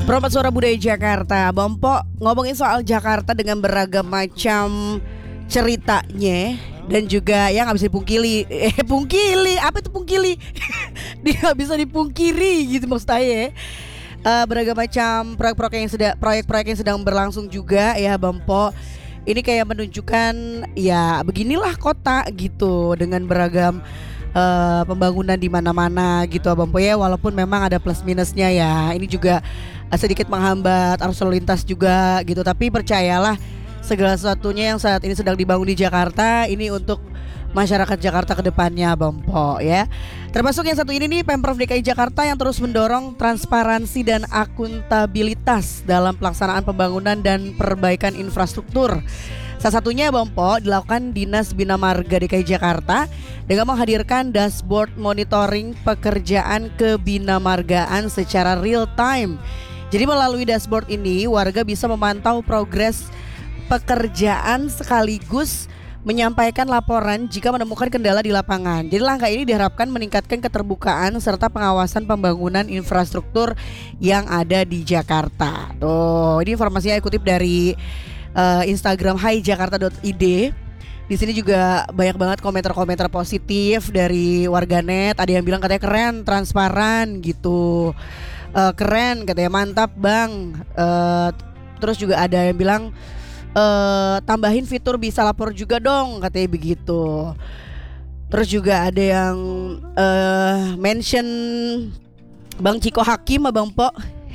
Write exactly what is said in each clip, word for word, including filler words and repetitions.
Perempat Suara Budaya Jakarta. Bompo ngomongin soal Jakarta dengan beragam macam ceritanya dan juga ya nggak bisa dipungkiri. Eh pungkili, apa itu pungkili? Dia nggak bisa dipungkiri gitu maksud saya. Uh, beragam macam proyek-proyek yang sedang proyek-proyek yang sedang berlangsung juga ya Bompo. Ini kayak menunjukkan ya beginilah kota gitu dengan beragam uh, pembangunan di mana-mana gitu Bompo ya, walaupun memang ada plus minusnya ya. Ini juga uh, sedikit menghambat arus lalu lintas juga gitu, tapi percayalah segala sesuatunya yang saat ini sedang dibangun di Jakarta ini untuk masyarakat Jakarta ke depannya Bompo ya. Termasuk yang satu ini nih, Pemprov D K I Jakarta yang terus mendorong transparansi dan akuntabilitas dalam pelaksanaan pembangunan dan perbaikan infrastruktur. Salah satunya Bompo dilakukan Dinas Bina Marga D K I Jakarta dengan menghadirkan dashboard monitoring pekerjaan kebinamargaan secara real time. Jadi melalui dashboard ini warga bisa memantau progres pekerjaan sekaligus menyampaikan laporan jika menemukan kendala di lapangan. Jadi langkah ini diharapkan meningkatkan keterbukaan serta pengawasan pembangunan infrastruktur yang ada di Jakarta. Tuh, ini informasinya kutip dari uh, Instagram hai jakarta dot i d. Di sini juga banyak banget komentar-komentar positif dari warganet. Ada yang bilang katanya keren, transparan gitu. Uh, keren katanya, mantap bang. Uh, terus juga ada yang bilang Uh, tambahin fitur bisa lapor juga dong katanya begitu. Terus juga ada yang uh, mention Bang Ciko Hakim, Abang Po.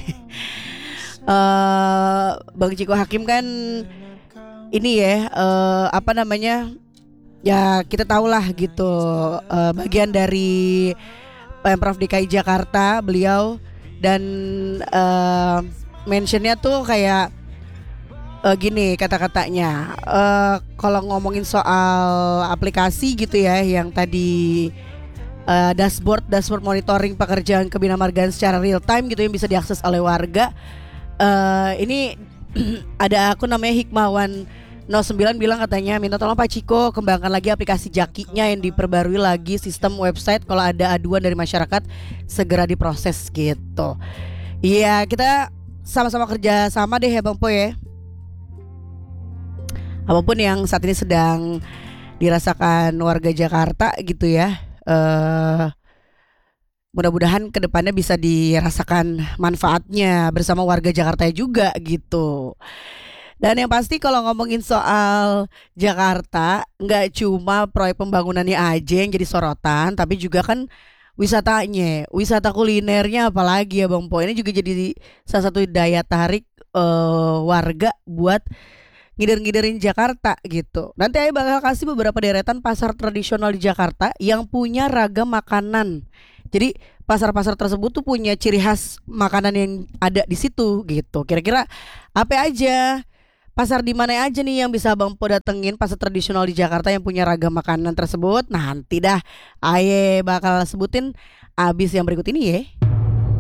uh, Bang Ciko Hakim kan ini ya uh, apa namanya, ya kita tahulah gitu, uh, bagian dari Pemprov D K I Jakarta beliau. Dan uh, mentionnya tuh kayak Uh, gini kata-katanya, uh, kalau ngomongin soal aplikasi gitu ya, yang tadi uh, dashboard dashboard monitoring pekerjaan kebinamargaan secara real time gitu yang bisa diakses oleh warga. Uh, ini ada akun namanya Hikmawan nol sembilan bilang katanya minta tolong Pak Ciko kembangkan lagi aplikasi Jakinya yang diperbarui lagi sistem website, kalau ada aduan dari masyarakat segera diproses gitu. Iya, kita sama-sama kerja sama deh ya Bang Po ya. Apapun yang saat ini sedang dirasakan warga Jakarta gitu ya, uh, mudah-mudahan kedepannya bisa dirasakan manfaatnya bersama warga Jakarta juga gitu. Dan yang pasti kalau ngomongin soal Jakarta, nggak cuma proyek pembangunannya aja yang jadi sorotan, tapi juga kan wisatanya, wisata kulinernya apalagi ya Bang Po. Ini juga jadi salah satu daya tarik uh, warga buat ngider-ngiderin Jakarta gitu. Nanti saya bakal kasih beberapa deretan pasar tradisional di Jakarta yang punya ragam makanan. Jadi pasar-pasar tersebut tuh punya ciri khas makanan yang ada di situ gitu. Kira-kira apa aja, pasar di mana aja nih yang bisa Bang Po datengin, pasar tradisional di Jakarta yang punya ragam makanan tersebut? Nanti dah Aye bakal sebutin abis yang berikut ini ya.